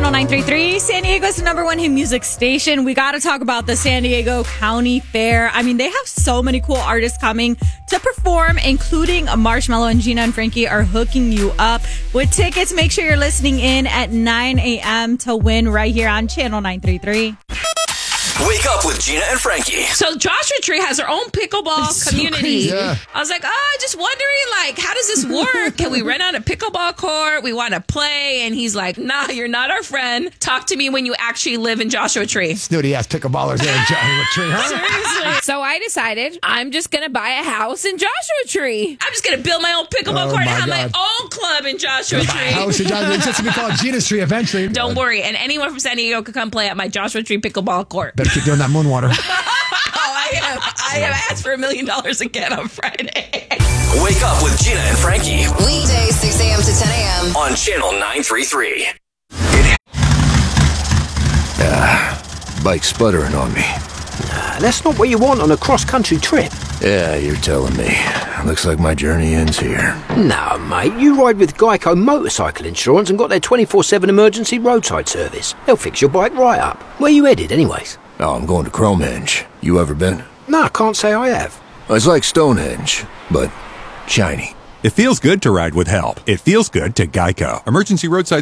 Channel 933, San Diego's #1 hit music station. We got to talk about the San Diego County Fair. I mean, they have so many cool artists coming to perform, including Marshmello, and Gina and Frankie are hooking you up with tickets. Make sure you're listening in at 9 a.m. to win right here on Channel 933. Wake up with Gina and Frankie. So Joshua Tree has their own pickleball community. Yeah. I was like, just wondering, how does this work? Can we rent out a pickleball court? We want to play. And he's like, nah, you're not our friend. Talk to me when you actually live in Joshua Tree. Snooty ass pickleballers there in Joshua Tree, huh? Seriously. So I decided I'm just going to buy a house in Joshua Tree. I'm just going to build my own pickleball court and have my own club in Joshua Tree. House in Joshua. It's just to be called Gina's Tree eventually. Don't worry. And anyone from San Diego could come play at my Joshua Tree pickleball court. Better keep doing that moonwater. I have asked for $1 million again on Friday. Wake up with Gina and Frankie Weekdays 6 a.m. to 10 a.m. on Channel 933. Bike sputtering on me. That's not what you want on a cross-country trip. Yeah, you're telling me. Looks like my journey ends here. No, mate, you ride with Geico Motorcycle Insurance and got their 24/7 emergency roadside service. They'll fix your bike right up. Where you headed, anyways? Oh, I'm going to Cromehenge. You ever been? No, I can't say I have. It's like Stonehenge, but shiny. It feels good to ride with help. It feels good to Geico. Emergency roadside